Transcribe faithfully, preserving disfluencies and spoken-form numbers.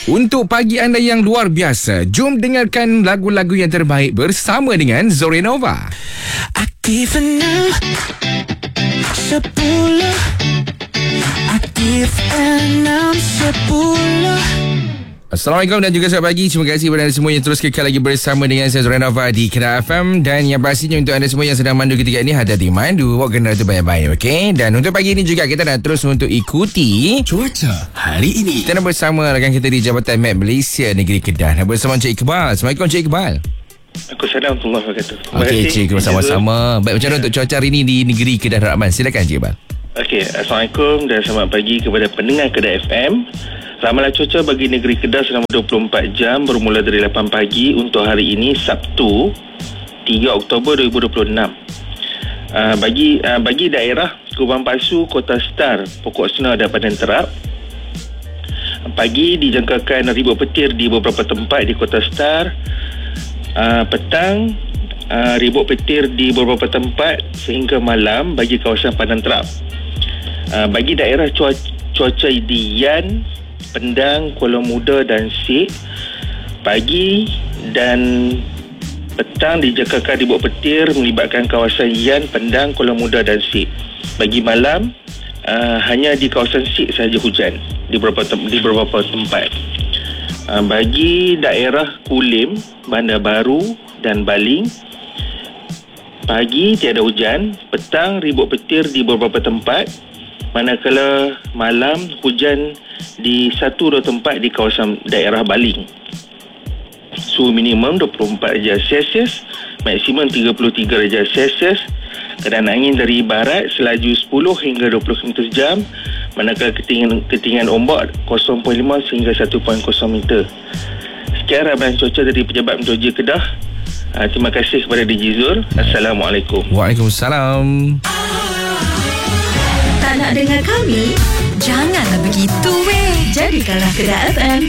Untuk pagi anda yang luar biasa, jom dengarkan lagu-lagu yang terbaik bersama dengan Zorenova. Aktif enam sepuluh, aktif enam sepuluh. Assalamualaikum dan juga selamat pagi. Terima kasih kepada anda semua yang terus kekal lagi bersama dengan saya Zorenova di Kedah F M. Dan yang pastinya untuk anda semua yang sedang mandu ketika ini, hati-hati mandu, bawa kenderaan tu baik-baik, okey? Dan untuk pagi ini juga kita nak terus untuk ikuti cuaca hari ini. Kita nak bersama rakan kita di Jabatan Met Malaysia Negeri Kedah. Nak bersama Encik Iqbal. Assalamualaikum Encik Iqbal. Assalamualaikum warahmatullahi wabarakatuh. Okey Encik, sama-sama. Baik, macam mana untuk cuaca hari ini di Negeri Kedah Rahman? Silakan Encik Iqbal. Okey, Assalamualaikum dan selamat pagi kepada pendengar Kedah F M. Ramalan cuaca bagi negeri Kedah selama dua puluh empat jam bermula dari lapan pagi untuk hari ini Sabtu tiga Oktober dua ribu dua puluh enam. Uh, bagi uh, bagi daerah Kubang Pasu, Kota Star, Pokok Sena dan Padang Terap, pagi dijangkakan ribut petir di beberapa tempat di Kota Star. Uh, petang uh, ribut petir di beberapa tempat sehingga malam bagi kawasan Padang Terap. Uh, bagi daerah cuaca, cuaca di Yan, Pendang, Kuala Muda dan Sik, pagi dan petang dijangkakan ribut petir melibatkan kawasan Yan, Pendang, Kuala Muda dan Sik. Bagi malam uh, hanya di kawasan Sik sahaja hujan di beberapa tem- di beberapa tempat. Uh, bagi daerah Kulim, Bandar Baru dan Baling, pagi tiada hujan, petang ribut petir di beberapa tempat, manakala malam hujan di satu dua tempat di kawasan daerah Baling. Suhu minimum dua puluh empat darjah Celsius, maksimum tiga puluh tiga darjah Celsius. Keadaan angin dari barat selaju sepuluh hingga dua puluh kilometer sejam, manakala ketinggian, ketinggian ombak kosong perpuluhan lima sehingga satu perpuluhan kosong meter. Sekian ramalan cuaca dari Pejabat Meteorologi Kedah. Uh, terima kasih kepada D J Zul. Assalamualaikum. Waalaikumsalam. Tak nak dengar kami? Janganlah begitu weh. Jadikanlah Kedah F M